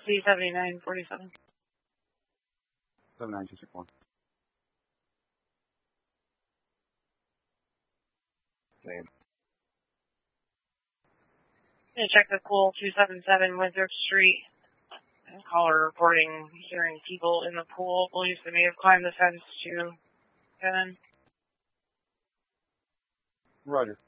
C7947. 79261. Same. Check the pool 277 Winthrop Street. Caller reporting hearing people in the pool. Believes they may have climbed the fence to get in. Roger.